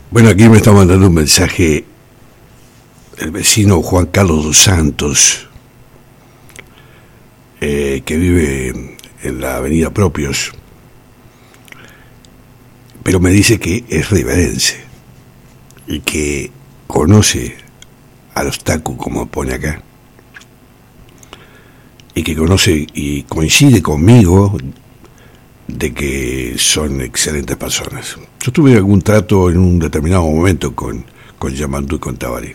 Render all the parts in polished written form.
Bueno, aquí me está mandando un mensaje el vecino Juan Carlos dos Santos, que vive en la avenida Propios, pero me dice que es riverense y que conoce a los Taku, como pone acá, y que conoce y coincide conmigo de que son excelentes personas. Yo tuve algún trato en un determinado momento con Yamandú y con Tabaré.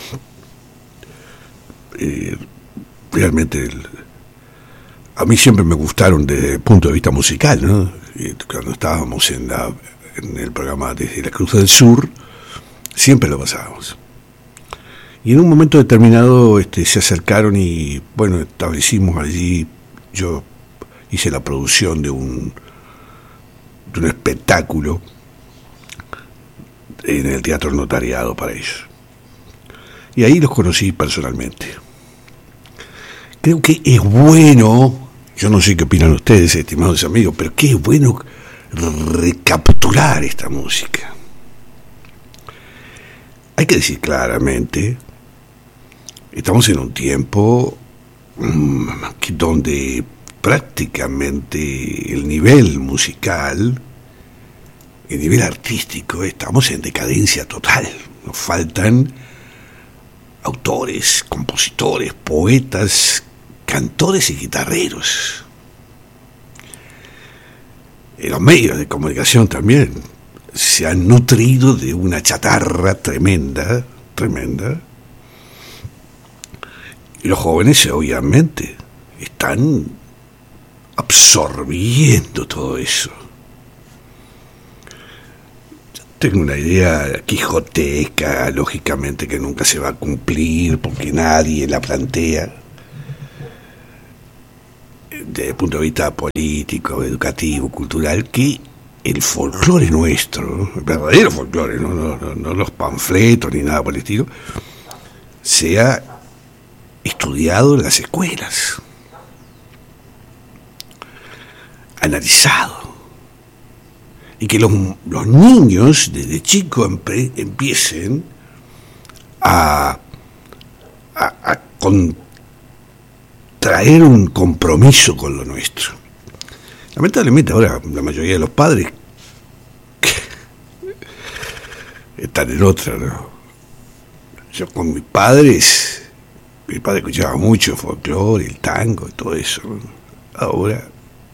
Realmente a mí siempre me gustaron desde el punto de vista musical, ¿no? Cuando estábamos en el programa Desde la Cruz del Sur, siempre lo pasábamos. Y en un momento determinado se acercaron y, bueno, establecimos allí, yo hice la producción de un espectáculo en el Teatro Notariado para ellos. Y ahí los conocí personalmente. Creo que es bueno, yo no sé qué opinan ustedes, estimados amigos, pero que es bueno recapturar esta música. Hay que decir claramente, estamos en un tiempo donde prácticamente el nivel musical, el nivel artístico, estamos en decadencia total. Nos faltan autores, compositores, poetas, cantores y guitarreros. En los medios de comunicación también se han nutrido de una chatarra tremenda. Y los jóvenes, obviamente, están absorbiendo todo eso. Tengo una idea quijotesca, lógicamente, que nunca se va a cumplir porque nadie la plantea desde el punto de vista político, educativo, cultural, que el folclore nuestro, el verdadero folclore, no los panfletos ni nada por el estilo, sea estudiado en las escuelas, analizado, y que los niños desde chicos empiecen a contraer un compromiso con lo nuestro. Lamentablemente ahora la mayoría de los padres están en otra, ¿no? Yo con mi padre escuchaba mucho folclore, el tango y todo eso, ¿no? Ahora,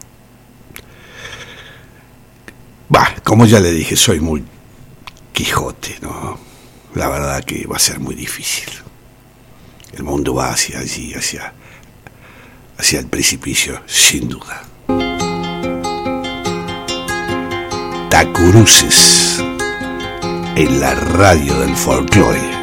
como ya le dije, soy muy Quijote, ¿no? La verdad que va a ser muy difícil. El mundo va hacia allí, hacia el precipicio, sin duda. Tacuruces en la radio del folclore.